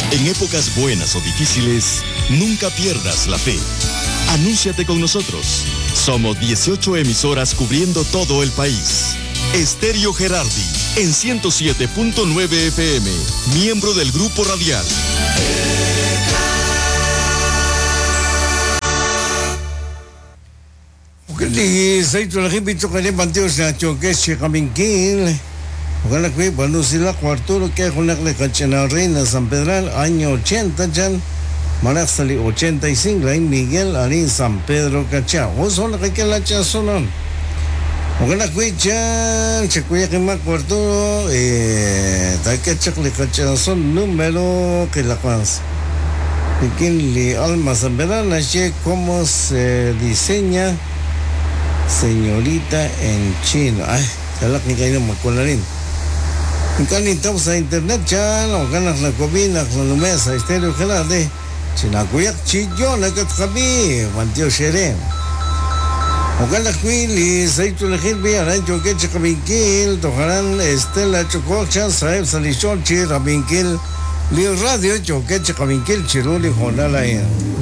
En épocas buenas o difíciles, nunca pierdas la fe. Anúnciate con nosotros. Somos 18 emisoras cubriendo todo el país. Estéreo Gerardi, en 107.9 FM, miembro del Grupo Radial. Ojalá que bueno si la cuarto que con la cachana reina San Pedral año 80 Jan Marasali 85 en Miguel Arín San Pedro Cachao o son que la chazonon ojalá que ya se cuida que más cuarto ta que chacle cachazón número que la cuans y quien le alma San Pedral así como se diseña señorita en China ay ya la que caído macolarín. Kan estamos a internet ya no ganas la comida con la mesa Estéreo Gerardi chinakuyak chillon la katkabi mantio shere ojalá que se hizo la gente arancho que chakabinkil tojarán Estela Chococha Saeb Salichon Chirabinkil Lio Radio Choque Chakabinkil Chiruli Honala